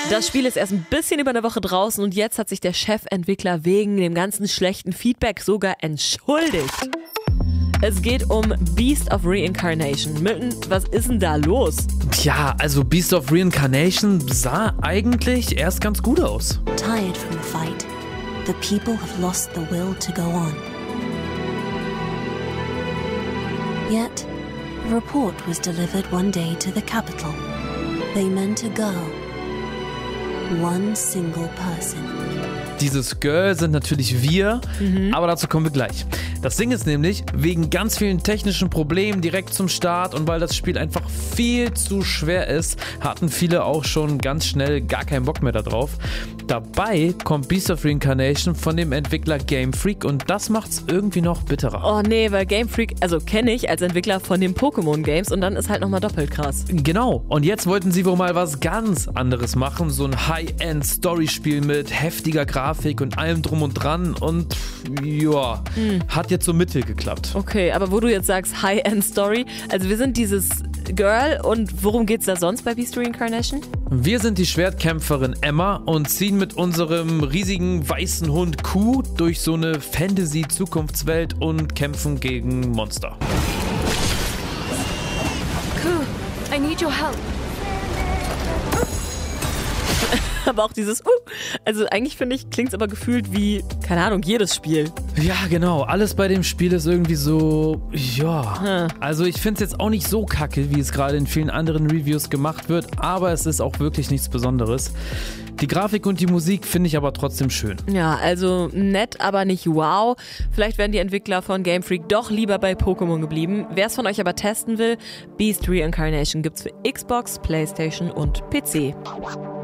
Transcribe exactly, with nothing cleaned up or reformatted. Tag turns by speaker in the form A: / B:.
A: Das Spiel ist erst ein bisschen über eine Woche draußen und jetzt hat sich der Chefentwickler wegen dem ganzen schlechten Feedback sogar entschuldigt. Es geht um Beast of Reincarnation. Milton, was ist denn da los?
B: Tja, also Beast of Reincarnation sah eigentlich erst ganz gut aus.
C: Tired from the fight, the people have lost the will to go on. Yet, a report was delivered one day to the capital. They meant a girl. One single person.
B: Dieses Girl sind natürlich wir, mhm. aber dazu kommen wir gleich. Das Ding ist nämlich, wegen ganz vielen technischen Problemen direkt zum Start und weil das Spiel einfach viel zu schwer ist, hatten viele auch schon ganz schnell gar keinen Bock mehr darauf. Dabei kommt Beast of Reincarnation von dem Entwickler Game Freak und das macht's irgendwie noch bitterer.
A: Oh nee, weil Game Freak, also kenne ich als Entwickler von den Pokémon Games und dann ist halt nochmal doppelt krass.
B: Genau, und jetzt wollten sie wohl mal was ganz anderes machen, so ein High-End-Story-Spiel mit heftiger Grafik und allem drum und dran und ja, hm. hat jetzt so mittel geklappt.
A: Okay, aber wo du jetzt sagst High-End-Story, also wir sind dieses Girl und worum geht's da sonst bei Beast of Reincarnation?
B: Wir sind die Schwertkämpferin Emma und ziehen mit unserem riesigen weißen Hund Q durch so eine Fantasy-Zukunftswelt und kämpfen gegen Monster.
D: Q, I need your help.
A: Aber auch dieses, uh, also eigentlich finde ich, klingt es aber gefühlt wie, keine Ahnung, jedes Spiel.
B: Ja, genau. Alles bei dem Spiel ist irgendwie so, ja. Hm. Also ich finde es jetzt auch nicht so kacke, wie es gerade in vielen anderen Reviews gemacht wird, aber es ist auch wirklich nichts Besonderes. Die Grafik und die Musik finde ich aber trotzdem schön.
A: Ja, also nett, aber nicht wow. Vielleicht wären die Entwickler von Game Freak doch lieber bei Pokémon geblieben. Wer es von euch aber testen will, Beast Reincarnation gibt's für Xbox, PlayStation und P C.